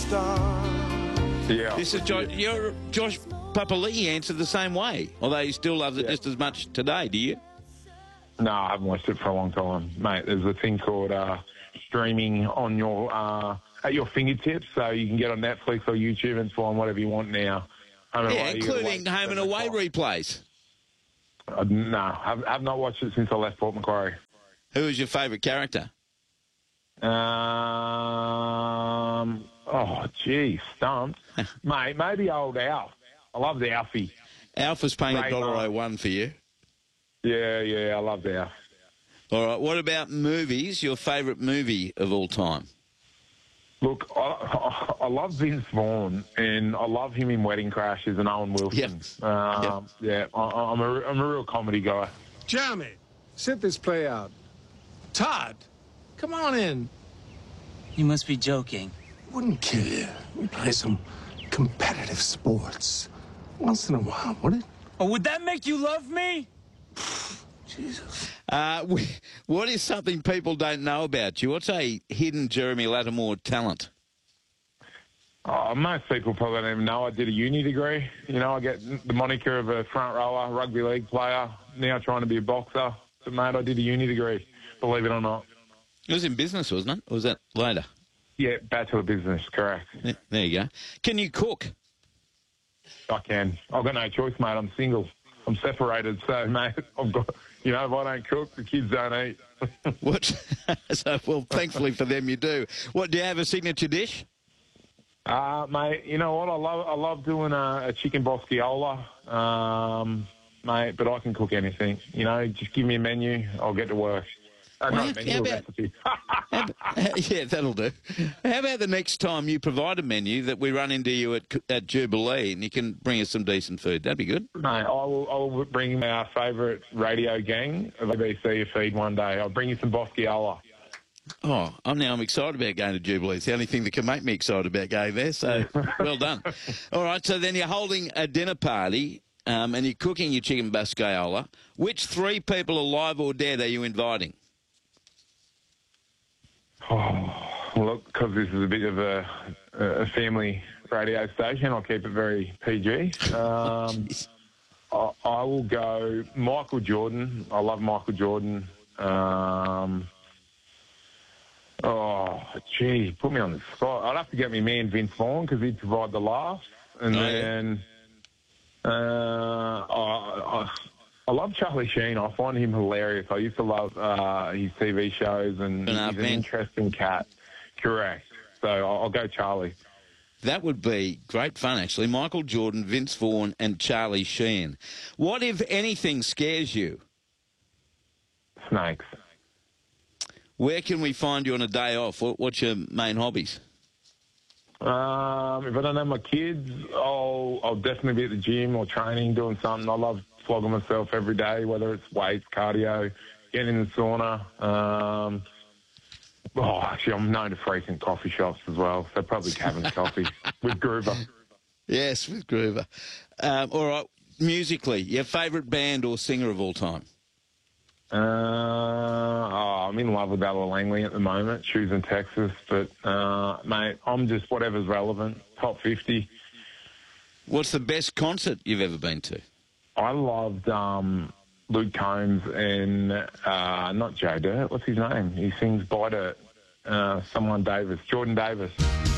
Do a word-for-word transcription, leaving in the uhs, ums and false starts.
star. Yeah. This is Josh, your Josh Papali'i answered the same way, although he still loves it Yeah. just as much today, do you? No, I haven't watched it for a long time, mate. There's a thing called uh, streaming on your uh, at your fingertips, so you can get on Netflix or YouTube and find whatever you want now. Home and Yeah, away, you gotta including wait home and seven away o'clock. replays. Uh, no, I've, I've not watched it since I left Port Macquarie. Who is your favourite character? Um, oh, gee, stumped. Mate, maybe old Alf. I love the Alfie. Alpha's paying a Ray dollar Bar. oh one for you. Yeah, yeah, I love Alf. All right, what about movies? Your favourite movie of all time? Look, I, I, I love Vince Vaughn, and I love him in Wedding Crashers and Owen Wilson. Yep. Um, Yeah, I, I'm, a, I'm a real comedy guy. Jeremy, sit this play out. Todd, come on in. You must be joking. Wouldn't kill you. We play some competitive sports. Once in a while, would it? Oh, would that make you love me? Jesus. Uh, what is something people don't know about you? What's a hidden Jeremy Lattimore talent? Oh, most people probably don't even know I did a uni degree. You know, I get the moniker of a front rower, rugby league player, now trying to be a boxer. But, mate, I did a uni degree, believe it or not. It was in business, wasn't it? Or was that later? Yeah, Bachelor of Business, correct. Yeah, there you go. Can you cook? I can. I've got no choice, mate. I'm single. I'm separated, so, mate, I've got, you know, if I don't cook, the kids don't eat. What? So, well, thankfully for them, you do. What, do you have a signature dish? Uh, mate, you know what? I love I love doing a, a chicken bosquiola, um, mate, but I can cook anything. You know, just give me a menu, I'll get to work. Uh, Well, not a how menu, a about- recipe. How about- yeah, that'll do. How about the next time you provide a menu that we run into you at, at Jubilee and you can bring us some decent food? That'd be good. Mate, I will, I will bring our favourite radio gang of A B C a feed one day. I'll bring you some bosquiola. Oh, I'm now I'm excited about going to Jubilee. It's the only thing that can make me excited about going there, so well done. All right, so then you're holding a dinner party um, and you're cooking your chicken bosquiola. Which three people, alive or dead, are you inviting? Oh, look, because this is a bit of a, a family radio station, I'll keep it very P G. Um, I, I will go Michael Jordan. I love Michael Jordan. Um, oh, gee, put me on the spot. I'd have to get me man Vince Vaughn because he'd provide the laughs. And Oh, yeah. then uh, I, I, I love Charlie Sheen. I find him hilarious. I used to love uh, his T V shows, and Good he's enough, an man. interesting cat. Correct. So I'll, I'll go Charlie. That would be great fun, actually. Michael Jordan, Vince Vaughn and Charlie Sheen. What, if anything, scares you? Snakes. Where can we find you on a day off? What, what's your main hobbies? Um, if I don't have my kids, I'll, I'll definitely be at the gym or training, doing something. I love flogging myself every day, whether it's weights, cardio, getting in the sauna. Um, oh, actually, I'm known to freak in coffee shops as well, so probably Cavan's Coffee with Groover. Yes, with Groover. Um, all right, musically, your favourite band or singer of all time? Uh, oh, I'm in love with Ella Langley at the moment. She was in Texas, but, uh, mate, I'm just whatever's relevant. Top fifty. What's the best concert you've ever been to? I loved um, Luke Combs and uh, not Joe Dirt. What's his name? He sings By Dirt. Uh, someone Davis. Jordan Davis.